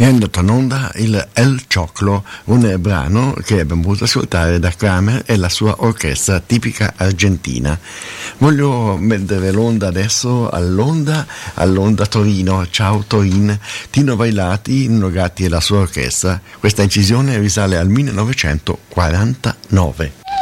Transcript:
È andato in onda il El Choclo, un brano che abbiamo potuto ascoltare da Kramer e la sua orchestra tipica argentina. Voglio mettere l'onda adesso all'onda Torino. Ciao Torin, Tino Vailati, Nino Gatti e la sua orchestra. Questa incisione risale al 1949.